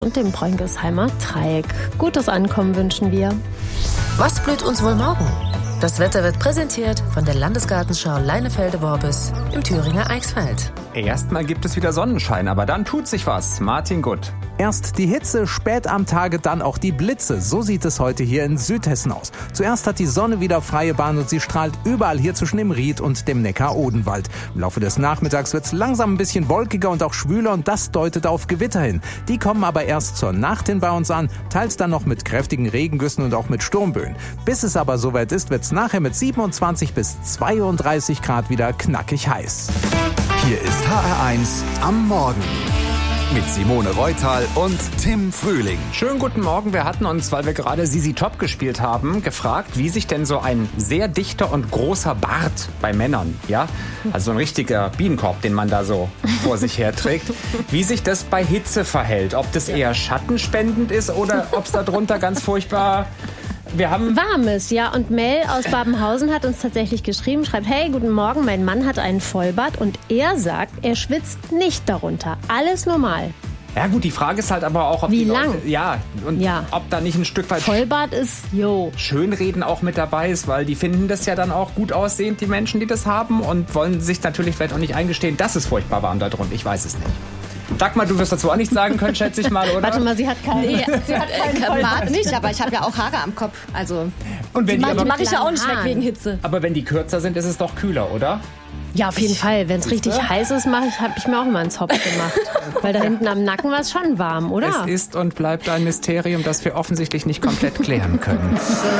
und dem Bräungelsheimer Dreieck. Gutes Ankommen wünschen wir. Was blüht uns wohl morgen? Das Wetter wird präsentiert von der Landesgartenschau Leinefelde-Worbis im Thüringer Eichsfeld. Erstmal gibt es wieder Sonnenschein, aber dann tut sich was. Martin Gutt. Erst die Hitze, spät am Tage dann auch die Blitze. So sieht es heute hier in Südhessen aus. Zuerst hat die Sonne wieder freie Bahn und sie strahlt überall hier zwischen dem Ried und dem Neckar-Odenwald. Im Laufe des Nachmittags wird es langsam ein bisschen wolkiger und auch schwüler und das deutet auf Gewitter hin. Die kommen aber erst zur Nacht hin bei uns an, teils dann noch mit kräftigen Regengüssen und auch mit Sturmböen. Bis es aber soweit ist, wird es nachher mit 27 bis 32 Grad wieder knackig heiß. Hier ist HR1 am Morgen mit Simone Reutal und Tim Frühling. Schönen guten Morgen. Wir hatten uns, weil wir gerade Sisi Top gespielt haben, gefragt, wie sich denn so ein sehr dichter und großer Bart bei Männern, ja, also so ein richtiger Bienenkorb, den man da so vor sich herträgt, wie sich das bei Hitze verhält. Ob das eher schattenspendend ist oder ob es darunter ganz furchtbar... Wir haben Warmes, ja. Und Mel aus Babenhausen hat uns tatsächlich geschrieben, schreibt, hey, guten Morgen, mein Mann hat einen Vollbart und er sagt, er schwitzt nicht darunter. Alles normal. Ja gut, die Frage ist halt aber auch, ob Wie die lang? Leute, ob da nicht ein Stück weit Vollbart ist, Schönreden auch mit dabei ist, weil die finden das ja dann auch gut aussehend, die Menschen, die das haben und wollen sich natürlich vielleicht auch nicht eingestehen, dass es furchtbar warm da drunter. Ich weiß es nicht. Dagmar, du wirst dazu auch nichts sagen können, schätze ich mal, oder? Warte mal, sie hat keinen. Nee, sie hat keinen Vollbart nicht, aber ich habe ja auch Haare am Kopf. Also und wenn die mache ich ja auch nicht weg wegen Hitze. Aber wenn die kürzer sind, ist es doch kühler, oder? Ja, auf jeden Fall. Wenn es richtig heiß ist, habe ich mir auch immer einen Zopf gemacht. Weil da hinten am Nacken war es schon warm, oder? Es ist und bleibt ein Mysterium, das wir offensichtlich nicht komplett klären können.